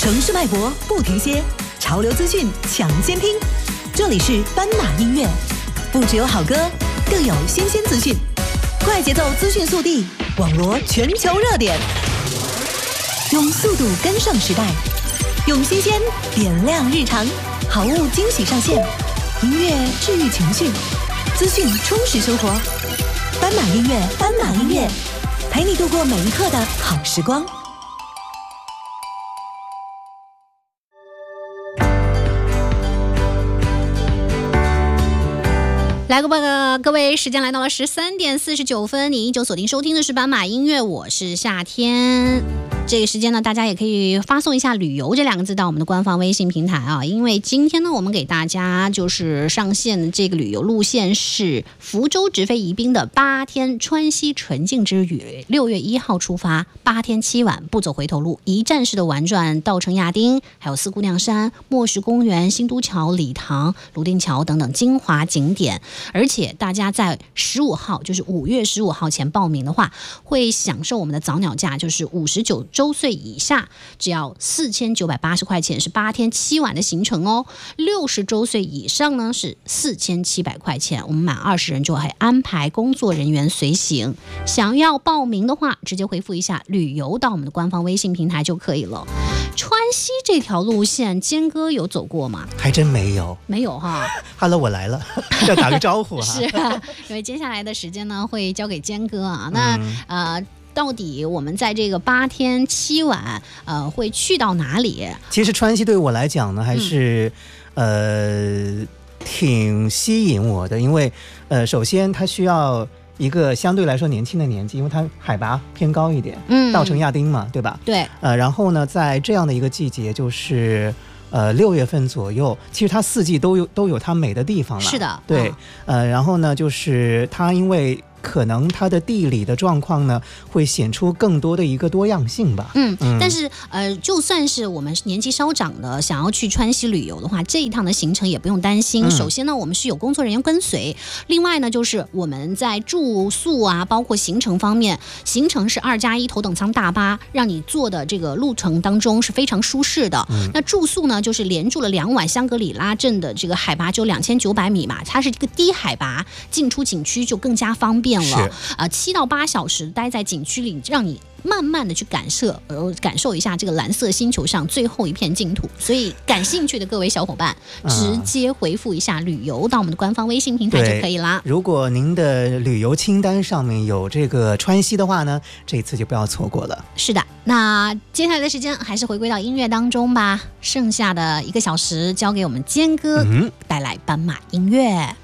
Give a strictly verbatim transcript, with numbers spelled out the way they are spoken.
城市脉搏不停歇，潮流资讯抢先听。这里是斑马音乐，不只有好歌，更有新鲜资讯，快节奏资讯速递，网罗全球热点，用速度跟上时代，用新鲜点亮日常，好物惊喜上线，音乐治愈情绪，资讯充实生活。斑马音乐，斑马音乐，陪你度过每一刻的好时光。 来个各位，时间来到了十三点四十九分，你依旧锁定收听的是斑马音乐，我是夏天。这个时间呢，大家也可以发送一下旅游这两个字到我们的官方微信平台啊，因为今天呢，我们给大家就是上线的这个旅游路线是福州直飞宜宾的八天川西纯净之旅，六月一号出发，八天七晚不走回头路，一站式的玩转稻城亚丁，还有四姑娘山、莫石公园、新都桥、礼堂、泸定桥等等精华景点。而且大家在十五号，就是五月十五号前报名的话，会享受我们的早鸟价，就是五十九周岁以下只要四千九百八十块钱，是八天七晚的行程哦。六十周岁以上呢是四千七百块钱，我们满二十人就会安排工作人员随行。想要报名的话，直接回复一下旅游到我们的官方微信平台就可以了。川西这条路线，坚哥有走过吗？ 还真没有， 没有哈。 Hello， 我来了，要打个招呼哈。 是啊，因为接下来的时间呢，会交给坚哥啊。那、嗯、呃，到底我们在这个八天七晚，呃，会去到哪里？ 其实川西对我来讲呢，还是、嗯、呃挺吸引我的，因为呃，首先它需要一个相对来说年轻的年纪，因为它海拔偏高一点，嗯，稻城亚丁嘛，对吧？ 对。 呃，然后呢，在这样的一个季节，就是呃六月份左右，其实它四季都有都有它美的地方了。 是的， 对， 哦、 呃，然后呢，就是它因为可能它的地理的状况呢，会显出更多的一个多样性吧。 嗯，嗯但是呃，就算是我们年纪稍长的想要去川西旅游的话，这一趟的行程也不用担心。嗯、首先呢，我们是有工作人员跟随；另外呢，就是我们在住宿啊，包括行程方面，行程是二加一头等舱大巴，让你坐的这个路程当中是非常舒适的。嗯、那住宿呢，就是连住了两晚香格里拉镇的这个海拔就两千九百米嘛，它是一个低海拔，进出景区就更加方便。了，呃，七到八小时待在景区里，让你慢慢的去感受，呃，感受一下这个蓝色星球上最后一片净土。所以，感兴趣的各位小伙伴，直接回复一下旅游到我们的官方微信平台就可以啦。 如果您的旅游清单上面有这个川西的话呢，这次就不要错过了。 是的，那接下来的时间还是回归到音乐当中吧。剩下的一个小时交给我们坚哥、嗯、带来斑马音乐。